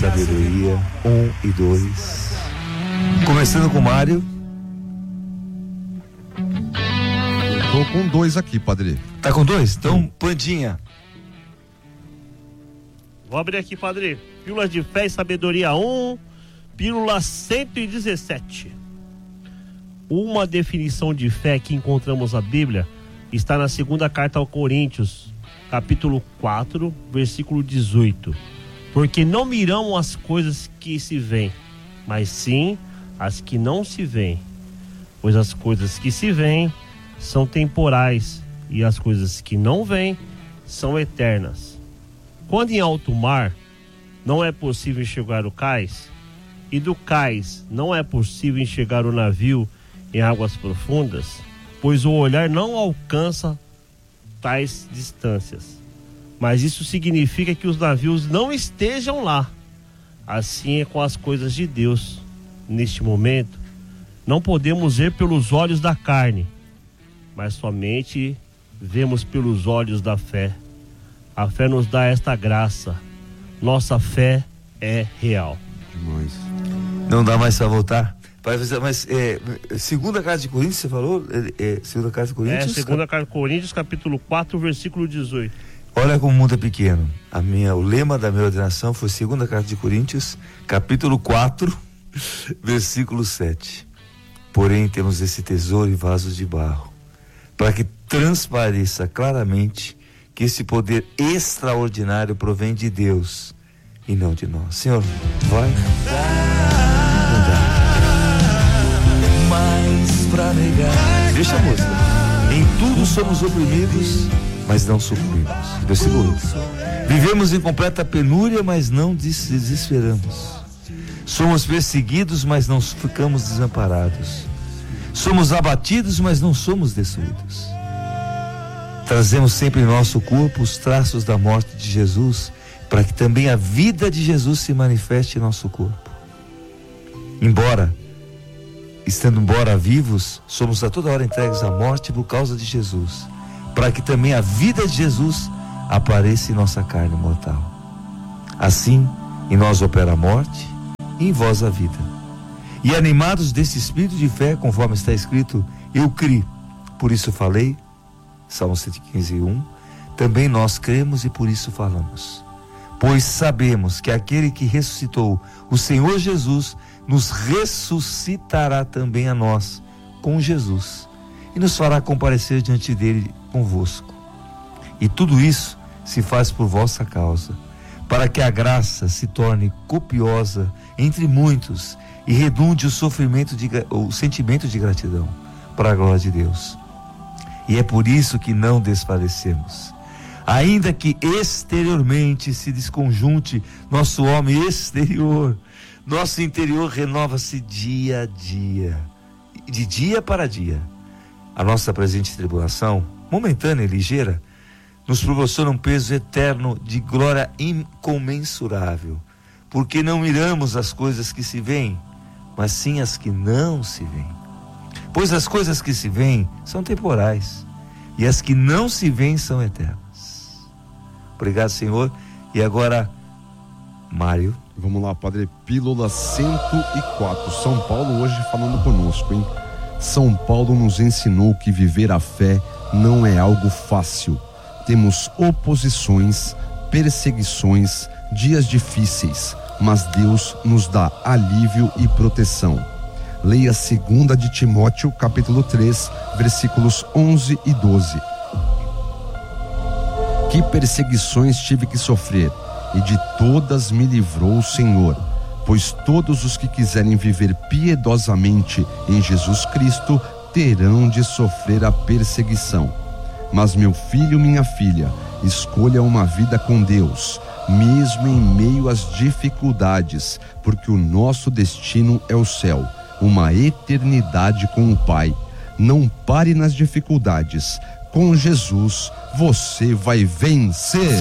Sabedoria 1 e 2. Começando com o Mário. Tô com 2 aqui, padre. Tá com 2? Então, Pandinha. Vou abrir aqui, padre. Pílulas de Fé e Sabedoria 1, pílula 117. Uma definição de fé que encontramos na Bíblia está na segunda carta aos Coríntios, capítulo 4, versículo 18. Porque não miramos as coisas que se veem, mas sim as que não se veem. Pois as coisas que se veem são temporais e as coisas que não veem são eternas. Quando em alto mar não é possível enxergar o cais, e do cais não é possível enxergar o navio em águas profundas, pois o olhar não alcança tais distâncias. Mas isso significa que os navios não estejam lá. Assim é com as coisas de Deus. Neste momento, não podemos ver pelos olhos da carne, mas somente vemos pelos olhos da fé. A fé nos dá esta graça. Nossa fé é real. Demais. Não dá mais pra voltar? Mas segunda carta de Coríntios, você falou? Segunda carta de Coríntios? Segunda carta de Coríntios, capítulo 4, versículo 18. Olha como o mundo é pequeno. O lema da minha ordenação foi segunda carta de Coríntios, capítulo 4, versículo 7. Porém, temos esse tesouro em vasos de barro, para que transpareça claramente que esse poder extraordinário provém de Deus e não de nós. Senhor, vai. Não dá. Mais pra negar. Deixa a música. Em tudo somos oprimidos, mas não sucumbimos. Versículo 8. Vivemos em completa penúria, mas não desesperamos. Somos perseguidos, mas não ficamos desamparados. Somos abatidos, mas não somos destruídos. Trazemos sempre em nosso corpo os traços da morte de Jesus, para que também a vida de Jesus se manifeste em nosso corpo. Estando vivos, somos a toda hora entregues à morte por causa de Jesus, para que também a vida de Jesus apareça em nossa carne mortal. Assim, em nós opera a morte e em vós a vida. E animados desse espírito de fé, conforme está escrito, eu criei, por isso falei, Salmo 115:1, também nós cremos e por isso falamos. Pois sabemos que aquele que ressuscitou o Senhor Jesus nos ressuscitará também a nós com Jesus e nos fará comparecer diante dele convosco. E tudo isso se faz por vossa causa, para que a graça se torne copiosa entre muitos e redunde o sentimento de gratidão para a glória de Deus. E é por isso que não desfalecemos. Ainda que exteriormente se desconjunte nosso homem exterior, nosso interior renova-se dia a dia, de dia para dia. A nossa presente tribulação, momentânea e ligeira, nos proporciona um peso eterno de glória incomensurável, porque não miramos as coisas que se veem, mas sim as que não se veem. Pois as coisas que se veem são temporais, e as que não se veem são eternas. Obrigado, Senhor. E agora, Mário. Vamos lá, padre. Pílula 104. São Paulo hoje falando conosco, hein? São Paulo nos ensinou que viver a fé não é algo fácil. Temos oposições, perseguições, dias difíceis, mas Deus nos dá alívio e proteção. Leia 2 de Timóteo, capítulo 3, versículos 11 e 12. Que perseguições tive que sofrer, e de todas me livrou o Senhor, pois todos os que quiserem viver piedosamente em Jesus Cristo terão de sofrer a perseguição. Mas meu filho, minha filha, escolha uma vida com Deus, mesmo em meio às dificuldades, porque o nosso destino é o céu, uma eternidade com o Pai. Não pare nas dificuldades. Com Jesus, você vai vencer.